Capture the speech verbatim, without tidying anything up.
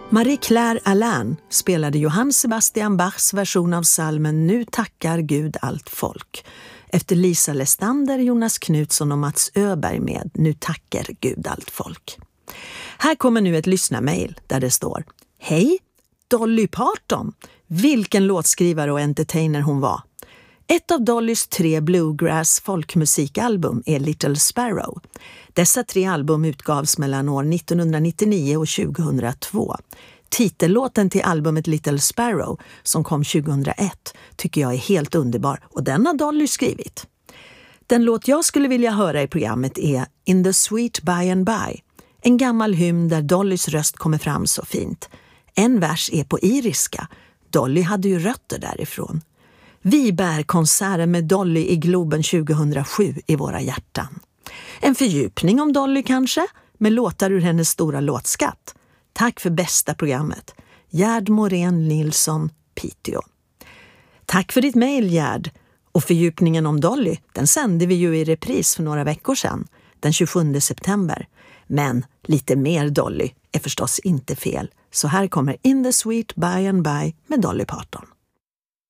Marie-Claire Alain spelade Johann Sebastian Bachs version av psalmen Nu tackar Gud allt folk. Efter Lisa Lestander, Jonas Knutsson och Mats Öberg med Nu tackar Gud allt folk. Här kommer nu ett lyssnarmail där det står: Hej, Dolly Parton! Vilken låtskrivare och entertainer hon var. Ett av Dollys tre bluegrass folkmusikalbum är Little Sparrow. Dessa tre album utgavs mellan år nittonhundranittionio och tjugohundratvå. Titellåten till albumet Little Sparrow som kom tjugohundraett tycker jag är helt underbar och den har Dolly skrivit. Den låt jag skulle vilja höra i programmet är In the Sweet By and By. En gammal hymn där Dollys röst kommer fram så fint. En vers är på iriska. Dolly hade ju rötter därifrån. Vi bär konserten med Dolly i Globen tjugohundrasju i våra hjärtan. En fördjupning om Dolly kanske, med låtar ur hennes stora låtskatt. Tack för bästa programmet. Gerd Morén Nilsson, Piteå. Tack för ditt mejl, Gerd. Och fördjupningen om Dolly, den sände vi ju i repris för några veckor sedan, den tjugosjunde september. Men lite mer Dolly är förstås inte fel. Så här kommer In the Sweet By and By med Dolly Parton.